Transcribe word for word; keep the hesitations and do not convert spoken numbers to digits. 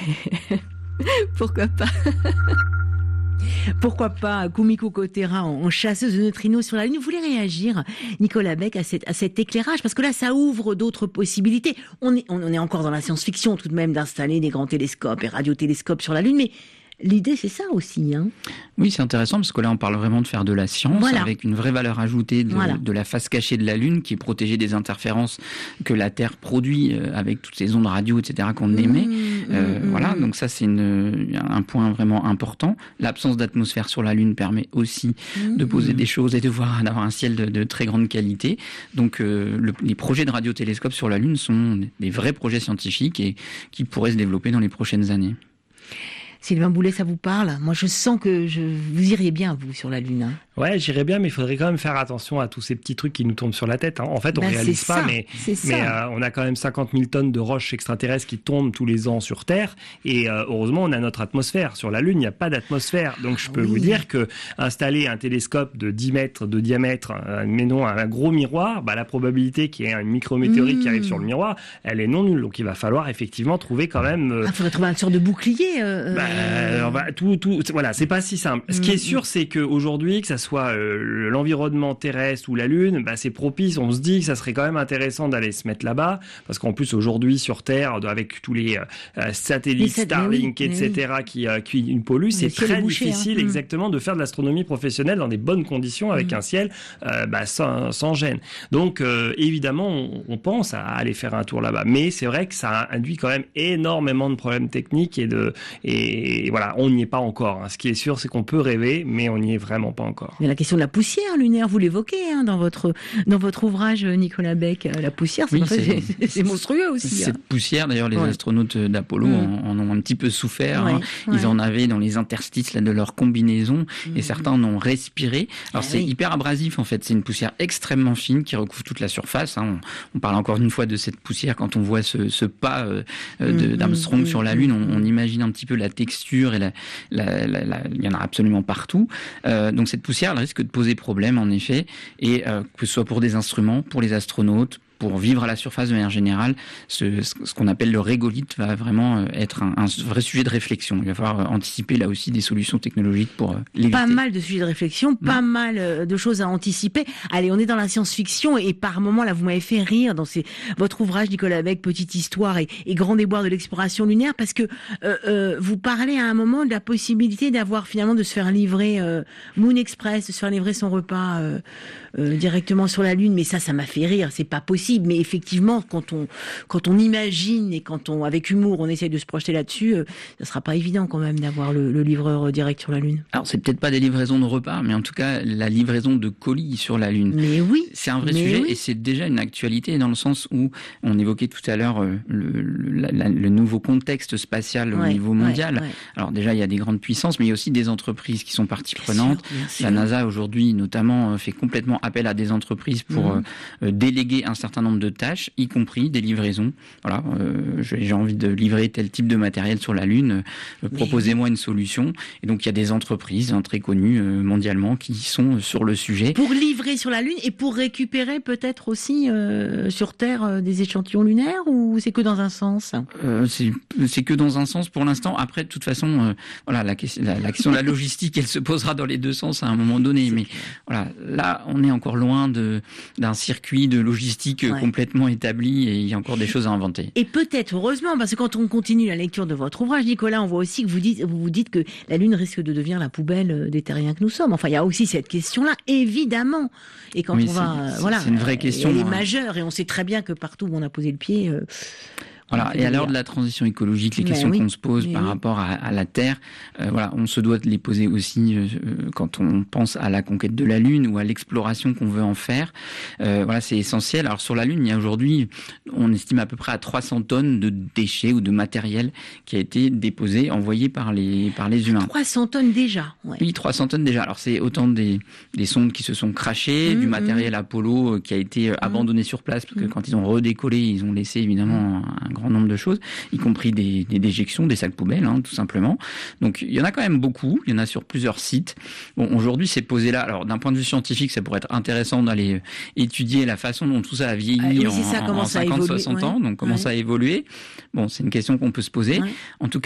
Pourquoi pas? Pourquoi pas Kumiko Kotera en chasseuse de neutrinos sur la Lune? Vous voulez réagir, Nicolas Beck, à, cette, à cet éclairage? Parce que là, ça ouvre d'autres possibilités. On est, on est encore dans la science-fiction tout de même d'installer des grands télescopes et radiotélescopes sur la Lune, mais l'idée, c'est ça aussi, hein. Oui, c'est intéressant parce que là, on parle vraiment de faire de la science, voilà, avec une vraie valeur ajoutée de, voilà, de la face cachée de la Lune, qui est protégée des interférences que la Terre produit euh, avec toutes ces ondes radio, et cetera, qu'on émet. Mmh, euh, mmh, voilà, donc ça, c'est une, un point vraiment important. L'absence d'atmosphère sur la Lune permet aussi mmh. de poser des choses et de voir, d'avoir un ciel de, de très grande qualité. Donc, euh, le, les projets de radiotélescopes sur la Lune sont des vrais projets scientifiques et qui pourraient se développer dans les prochaines années. Sylvain Boulet, ça vous parle? Moi, je sens que je, vous iriez bien, vous, sur la Lune. Hein. Ouais, j'irais bien, mais il faudrait quand même faire attention à tous ces petits trucs qui nous tombent sur la tête. Hein. En fait, on ben, réalise pas, ça, mais, mais euh, on a quand même cinquante mille tonnes de roches extraterrestres qui tombent tous les ans sur Terre. Et euh, heureusement, on a notre atmosphère. Sur la Lune, il n'y a pas d'atmosphère. Donc, je peux oui. vous dire que installer un télescope de dix mètres de diamètre, euh, mais non un gros miroir, bah, la probabilité qu'il y ait une micrométéorite mmh. qui arrive sur le miroir, elle est non nulle. Donc, il va falloir effectivement trouver quand même... Euh, ah, il faudrait trouver une sorte de bouclier. Euh, bah, euh... on va, tout, tout, voilà, c'est pas si simple. Ce mmh. qui est sûr, c'est qu'aujourd'hui, que ça soit euh, l'environnement terrestre ou la Lune, bah, c'est propice. On se dit que ça serait quand même intéressant d'aller se mettre là-bas, parce qu'en plus aujourd'hui sur Terre, avec tous les euh, satellites, les Starlink, oui, et cetera, oui. qui, euh, qui nous polluent, c'est très bouché, difficile hein. exactement de faire de l'astronomie professionnelle dans des bonnes conditions avec mmh. un ciel euh, bah, sans, sans gêne. Donc euh, évidemment, on, on pense à aller faire un tour là-bas, mais c'est vrai que ça induit quand même énormément de problèmes techniques et de et, et voilà, on n'y est pas encore. Hein. Ce qui est sûr, c'est qu'on peut rêver, mais on n'y est vraiment pas encore. Mais la question de la poussière lunaire, vous l'évoquez hein, dans votre dans votre ouvrage, Nicolas Beck. La poussière, c'est, oui, c'est, c'est, c'est monstrueux aussi. Cette hein. poussière, d'ailleurs, les ouais. astronautes d'Apollo mmh. en, en ont un petit peu souffert. Ouais. Hein. Ils ouais. en avaient dans les interstices là, de leur combinaison, mmh. et certains en ont respiré. Alors ah, c'est oui. hyper abrasif en fait. C'est une poussière extrêmement fine qui recouvre toute la surface. Hein. On, on parle encore une fois de cette poussière quand on voit ce, ce pas euh, de, d'Armstrong mmh. sur la Lune. On, on imagine un petit peu la texture et la, la, la, la, il y en a absolument partout. Euh, donc cette poussière, elle risque de poser problème en effet, et euh, que ce soit pour des instruments, pour les astronautes, pour vivre à la surface de manière générale, ce, ce qu'on appelle le régolithe va vraiment être un, un vrai sujet de réflexion. Il va falloir anticiper là aussi des solutions technologiques pour l'éviter. Pas mal de sujets de réflexion, pas non. mal de choses à anticiper. Allez, on est dans la science-fiction et par moments, là, vous m'avez fait rire dans ces, votre ouvrage, Nicolas Beck, Petite Histoire et, et Grand Déboire de l'exploration lunaire, parce que euh, euh, vous parlez à un moment de la possibilité d'avoir finalement de se faire livrer euh, Moon Express, de se faire livrer son repas euh, euh, directement sur la Lune. Mais ça, ça m'a fait rire. C'est pas possible. Mais effectivement, quand on quand on imagine et quand on avec humour on essaye de se projeter là-dessus, euh, ça sera pas évident quand même d'avoir le, le livreur direct sur la Lune. Alors c'est peut-être pas des livraisons de repas, mais en tout cas la livraison de colis sur la Lune. Mais oui, c'est un vrai mais sujet oui. et c'est déjà une actualité dans le sens où on évoquait tout à l'heure euh, le, le, la, le nouveau contexte spatial ouais, au niveau mondial. Ouais, ouais. Alors déjà il y a des grandes puissances, mais il y a aussi des entreprises qui sont partie bien prenante. Sûr, bien sûr. La NASA aujourd'hui notamment fait complètement appel à des entreprises pour mmh. euh, déléguer un certain nombre de tâches, y compris des livraisons. Voilà, euh, j'ai envie de livrer tel type de matériel sur la Lune, euh, proposez-moi une solution. Et donc il y a des entreprises hein, très connues euh, mondialement qui sont sur le sujet. Pour livrer sur la Lune et pour récupérer peut-être aussi euh, sur Terre euh, des échantillons lunaires, ou c'est que dans un sens euh, c'est, c'est que dans un sens pour l'instant. Après, de toute façon, euh, voilà, la, la, la question de la logistique, elle se posera dans les deux sens à un moment donné. C'est mais clair. Voilà, là, on est encore loin de, d'un circuit de logistique ouais. complètement établi. Et il y a encore des choses à inventer. Et peut-être, heureusement, parce que quand on continue la lecture de votre ouvrage, Nicolas, on voit aussi que vous dites, vous, vous dites que la Lune risque de devenir la poubelle des terriens que nous sommes. Enfin, il y a aussi cette question-là, évidemment. Et quand oui, on c'est, va, c'est, voilà, c'est une vraie question. Elle est hein. majeure et on sait très bien que partout où on a posé le pied. Euh, Voilà. Et à l'heure de la transition écologique, les mais questions oui, qu'on se pose par oui. rapport à, à la Terre, euh, voilà, on se doit de les poser aussi euh, quand on pense à la conquête de la Lune ou à l'exploration qu'on veut en faire. Euh, voilà, c'est essentiel. Alors sur la Lune, il y a aujourd'hui, on estime à peu près à trois cents tonnes de déchets ou de matériel qui a été déposé, envoyé par les par les humains. trois cents tonnes déjà. Ouais. Oui, trois cents tonnes déjà. Alors c'est autant des des sondes qui se sont crashées, mmh, du matériel mmh. Apollo qui a été abandonné mmh. sur place parce que mmh. quand ils ont redécollé, ils ont laissé évidemment un grand nombre de choses, y compris des, des déjections, des sacs poubelles, hein, tout simplement. Donc il y en a quand même beaucoup, il y en a sur plusieurs sites. Bon, aujourd'hui c'est posé là. Alors d'un point de vue scientifique, ça pourrait être intéressant d'aller étudier la façon dont tout ça a vieilli ah, oui, en, ça, en cinquante, soixante ouais. ans, donc comment ouais. ça a évolué. Bon, c'est une question qu'on peut se poser. Ouais. En tout cas,